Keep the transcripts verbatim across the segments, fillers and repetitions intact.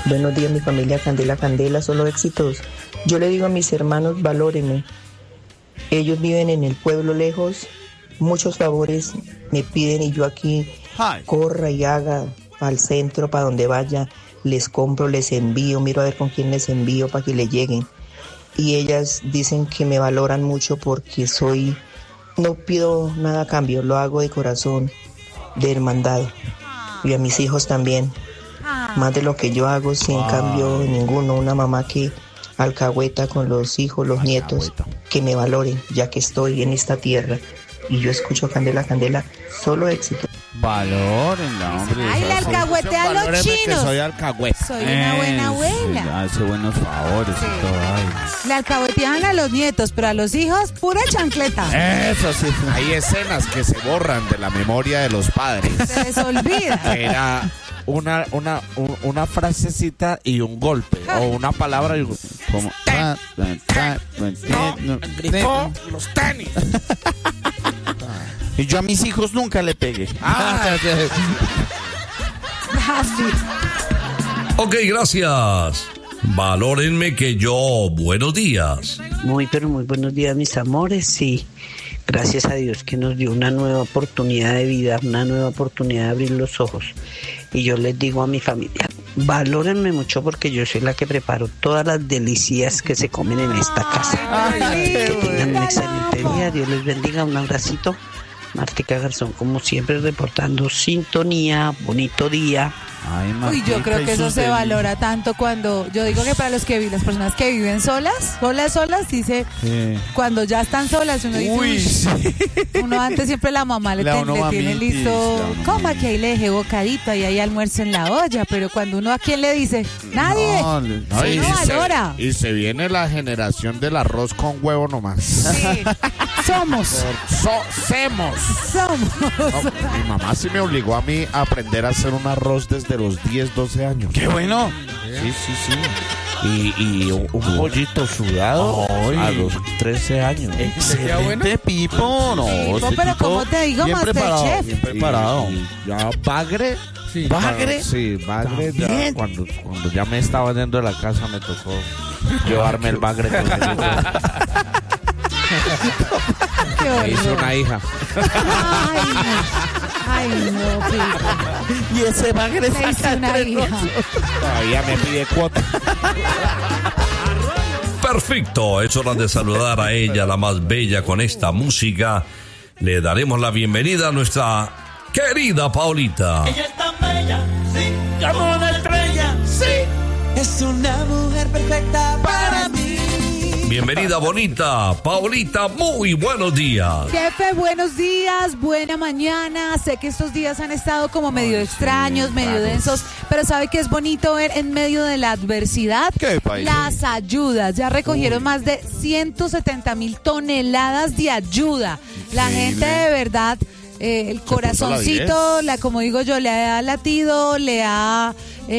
Buenos días, mi familia Candela, Candela, solo éxitos. Yo le digo a mis hermanos, valórenme. Ellos viven en el pueblo lejos, muchos favores me piden y yo aquí corra y haga al centro, para donde vaya, les compro, les envío, miro a ver con quién les envío para que le lleguen. Y ellas dicen que me valoran mucho porque soy, no pido nada a cambio, lo hago de corazón, de hermandad. Y a mis hijos también, más de lo que yo hago, sin cambio ninguno. Una mamá que alcahueta con los hijos, los nietos, que me valoren, ya que estoy en esta tierra. Y yo escucho Candela, Candela, solo éxito. Valórenla, hombre. Ay, le alcahuetea a los chinos. Que soy alcahueta. Soy una buena abuela. Hace buenos favores Sí. y todo. Ay. Le alcahuetean a los nietos, pero a los hijos, pura chancleta. Eso sí. Hay escenas que se borran de la memoria de los padres. Se les olvida. Era una, una, un- una frasecita y un golpe. O una palabra y un como. No, grifó los tenis. Y yo a mis hijos nunca le pegué. Ah, sí. Ok, gracias. Valórenme que yo, buenos días. Muy, pero muy buenos días, mis amores. Sí, gracias a Dios que nos dio una nueva oportunidad de vida, una nueva oportunidad de abrir los ojos. Y yo les digo a mi familia, valórenme mucho porque yo soy la que preparo todas las delicias que se comen en esta casa. Ay, Que tengan un linda, excelente la amo. día, Dios les bendiga, un abracito. Martica Garzón, como siempre, reportando sintonía, bonito día. Ay, Uy, yo Martica, creo y que eso sus se delicias. valora tanto cuando, yo digo que para los que las personas que viven solas, solas, solas, dice, Sí. cuando ya están solas, uno dice, Uy, uy, sí. uno antes siempre la mamá le, Le da ten- uno le tiene mamitis, listo, le da uno coma que ahí le dejé bocadito, ahí hay almuerzo en la olla, pero cuando uno a quién le dice, nadie, No, le- no, Sí, y, no se, valora. y se viene la generación del arroz con huevo nomás. Sí. somos, So- semos. somos. No, mi mamá sí me obligó a mí a aprender a hacer un arroz desde los diez, doce años. Qué bueno. Sí, sí, sí. Y, y un, un pollito sudado Ay. a los trece años. Excelente, Pipo. No, Pipo, ese pero tipo ¿cómo te digo, bien preparado, Masterchef? bien preparado. Y, y ya bagre. Sí. ¿Bagre? Sí, bagre. Ya, También. cuando, cuando ya me estaba yendo de la casa me tocó llevarme el bagre conmigo. Qué Me hizo horror. una hija. Ay, no. Ay, no, Pipo. Y ese bagre Le hice saca una entre hija. nosotros. Todavía me pide cuota. Perfecto, es hora de saludar a ella, la más bella, con esta música. Le daremos la bienvenida a nuestra querida Paulita. Ella es tan bella, sí, como una estrella, sí. Es una mujer perfecta para mí. Bienvenida, bonita. Paulita, muy buenos días. Jefe, buenos días, buena mañana. Sé que estos días han estado como medio extraños, medio raros. densos, pero ¿sabe qué es bonito ver en medio de la adversidad? ¿Qué, país? Las ayudas. Ya recogieron más de ciento setenta mil toneladas de ayuda. La gente de verdad, eh, el corazoncito, la, como digo yo, le ha latido, le ha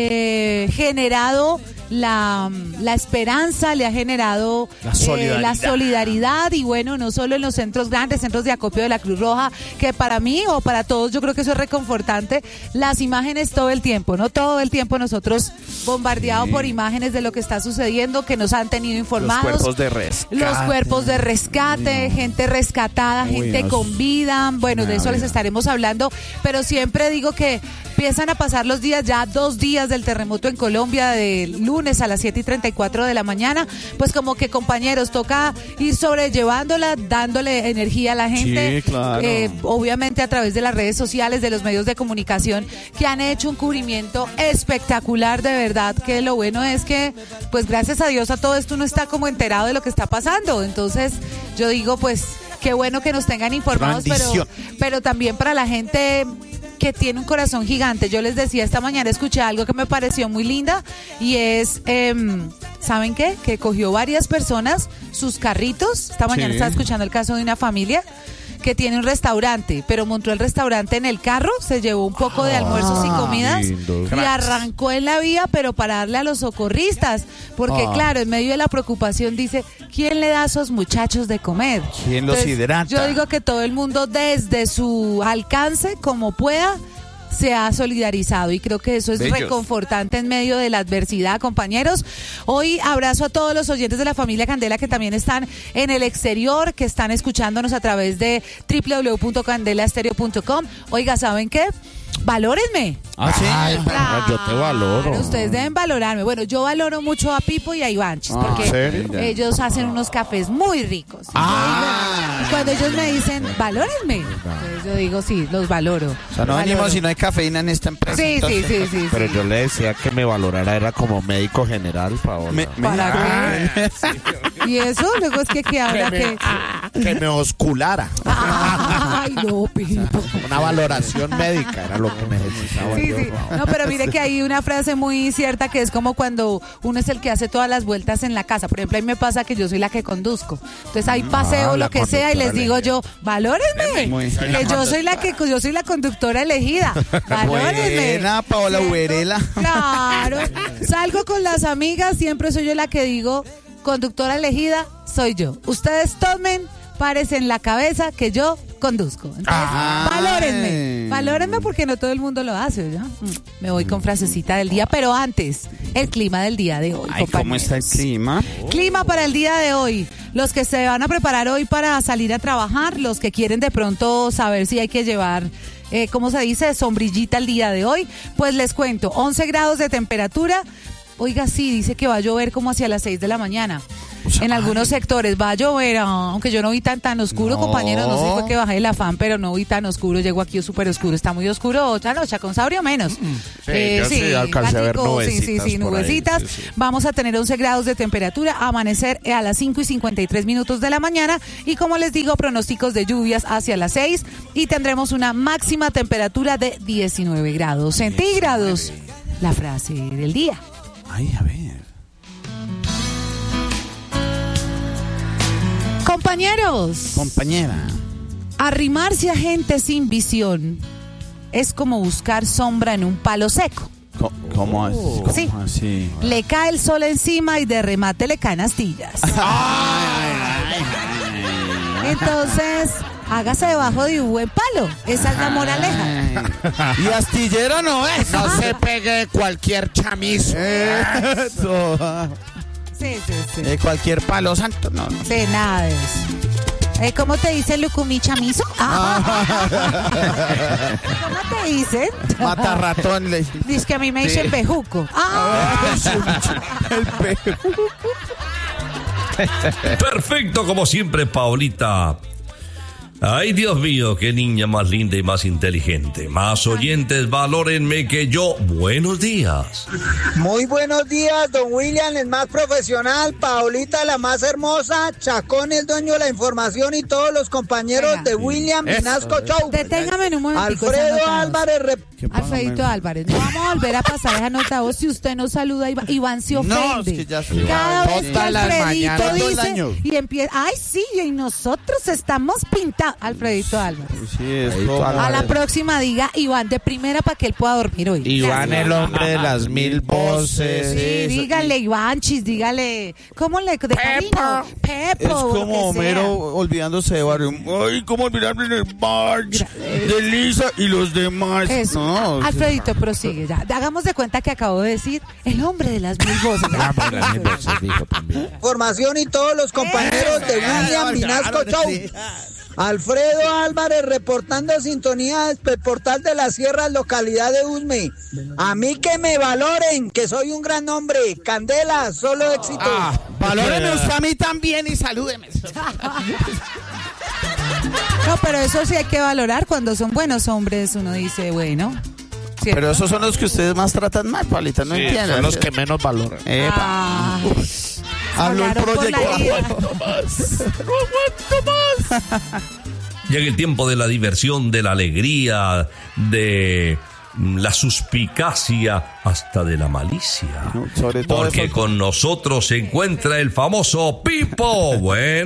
eh, generado la, la esperanza, le ha generado La eh, solidaridad. la solidaridad y bueno, no solo en los centros grandes, centros de acopio de la Cruz Roja, que para mí o para todos yo creo que eso es reconfortante, las imágenes todo el tiempo, ¿no? Todo el tiempo nosotros bombardeados Sí. por imágenes de lo que está sucediendo, que nos han tenido Los informados. cuerpos de rescate. Los cuerpos de rescate, gente rescatada, Uy, gente no, con vida, bueno, de una eso les vida. estaremos hablando, pero siempre digo que empiezan a pasar los días, ya dos días del terremoto en Colombia, del lunes a las siete y treinta y cuatro de la mañana, pues como que compañeros, toca ir sobrellevándola, dándole energía a la gente, Sí, claro. eh, obviamente a través de las redes sociales, de los medios de comunicación, que han hecho un cubrimiento espectacular, de verdad, que lo bueno es que, pues gracias a Dios a todo esto uno está como enterado de lo que está pasando, entonces yo digo, pues qué bueno que nos tengan informados, pero, Bendición. pero también para la gente que tiene un corazón gigante. Yo les decía esta mañana, escuché algo que me pareció muy linda y es, eh, ¿saben qué? Que cogió varias personas sus carritos. Esta mañana Sí. estaba escuchando el caso de una familia que tiene un restaurante, pero montó el restaurante en el carro, se llevó un poco de almuerzos y comidas lindo. y arrancó en la vía, pero para darle a los socorristas, porque Ah. claro, en medio de la preocupación dice, ¿quién le da a esos muchachos de comer? ¿Quién los hidrata? Yo digo que todo el mundo desde su alcance, como pueda, se ha solidarizado y creo que eso es Bellos. reconfortante en medio de la adversidad, compañeros. Hoy abrazo a todos los oyentes de la familia Candela que también están en el exterior, que están escuchándonos a través de doble u doble u doble u punto candela estéreo punto com. Oiga, ¿saben qué? Valórenme. Ah, sí. Ay, Claro, yo te valoro. Ustedes deben valorarme. Bueno, yo valoro mucho a Pipo y a Ivanchis Ah, porque ¿en serio? ellos hacen unos cafés muy ricos. Ah. Yo digo- y cuando ellos me dicen, valórenme, entonces yo digo, sí, los valoro. O sea, no Valoro. venimos si no hay cafeína en esta empresa. Sí, sí, entonces. sí, sí. Pero sí. yo le decía que me valorara, era como médico general, Paola. Me- me- ¿Para qué? Y eso, luego es que, que ahora que, que... me, que me osculara. Ay, no, Pipo. Una valoración médica era lo que necesitaba. Sí, yo. sí. No, pero mire que hay una frase muy cierta que es como cuando uno es el que hace todas las vueltas en la casa. Por ejemplo, a mí me pasa que yo soy la que conduzco. Entonces ahí paseo Ah, la lo que sea y les conductora digo yo, valórenme. Muy- Que yo soy la que yo soy la conductora elegida. Valórenme. Buena, Paola ¿Cierto? Uberela. Claro. Salgo con las amigas, siempre soy yo la que digo, conductora elegida, soy yo. Ustedes tomen, párense en la cabeza que yo conduzco. Entonces, Ay. valórenme. Valórenme porque no todo el mundo lo hace, ¿ya? Mm, Me voy con frasecita del día, pero antes, el clima del día de hoy. Ay, ¿cómo compañeros. está el clima? Clima para el día de hoy. Los que se van a preparar hoy para salir a trabajar, los que quieren de pronto saber si hay que llevar, eh, ¿cómo se dice? Sombrillita el día de hoy. Pues les cuento, once grados de temperatura. Oiga, sí, dice que va a llover como hacia las seis de la mañana. En algunos sectores va a llover, ah, aunque yo no vi tan tan oscuro, No. compañeros, no sé si fue que bajé el afán, pero no vi tan oscuro, llego aquí súper oscuro, está muy oscuro, chanocha, con sabrio menos. Sí, yo sí alcancé a ver gatico, sí, sí, nubecitas sí, por ahí, nubecitas. sí, sí. Vamos a tener once grados de temperatura, amanecer a las cinco y cincuenta y tres minutos de la mañana y como les digo, pronósticos de lluvias hacia las seis y tendremos una máxima temperatura de diecinueve grados centígrados. La frase del día. Ay, a ver. Compañeros, Compañera. arrimarse a gente sin visión es como buscar sombra en un palo seco. Co- ¿Cómo, así? ¿Cómo Sí. así? Le cae el sol encima y de remate le caen astillas. Entonces, hágase debajo de un buen palo. Esa es la moraleja. Ay. Y astillero no es. No se pegue de cualquier chamizo. Eso. Sí, sí, sí. De cualquier palo santo. No, no. Sí, nada de eso. Eh, ¿Cómo te dicen Lucumí Chamizo? Ah. ¿Cómo te dicen? Mata ratón. Le... Dice que a mí me dicen Sí. bejuco. Ah. El pejo. Perfecto, como siempre, Paolita. Ay, Dios mío, qué niña más linda y más inteligente. Más oyentes, valórenme que yo. Buenos días. Muy buenos días, don William, el más profesional, Paolita, la más hermosa, Chacón, el dueño de la información y todos los compañeros Venga. de William Vinasco Show. Deténgame en un momentico. Alfredo esas notas. Álvarez, rep- Alfredito Álvarez, no vamos a volver a pasar esa nota voz si usted no saluda a Iván, Iván se ofende. No, es que ya se Cada va. vez que Todas las Alfredito mañanas, todo el dice año. y empieza, ay sí, y nosotros estamos pintados. Alfredito Álvarez. Sí, es Ahí como- toda A la próxima diga Iván de primera para que él pueda dormir hoy. Iván, Gracias. el hombre de las mil voces. Sí, eso, dígale Ivanchis, dígale, ¿cómo le de cariño? Pepo. Es lo que como sea. Homero olvidándose de Barrio. Ay, cómo olvidarme de Marge, de Lisa y los demás. Eso. No, Alfredito, prosigue ya. Hagamos de cuenta que acabo de decir el hombre de las mil voces. Ah, por las mil voces, dijo también. información y todos los compañeros de William Vinasco Show. Alfredo Álvarez reportando sintonía desde el portal de las Sierras, localidad de Usme. A mí que me valoren, que soy un gran hombre. Candela, solo éxito. Ah, valóreme usted a mí también y salúdeme. No, pero eso sí hay que valorar cuando son buenos hombres. Uno dice, bueno. ¿cierto? Pero esos son los que ustedes más tratan mal, Paulita, no Sí, entienden. son los que menos valoran. Epa. Ah, Habló el hablaron por proyecto. la vida. Llega el tiempo de la diversión, de la alegría, de mm, la suspicacia, hasta de la malicia. No, sobre todo Porque eso- con nosotros se encuentra el famoso Pipo. Bueno.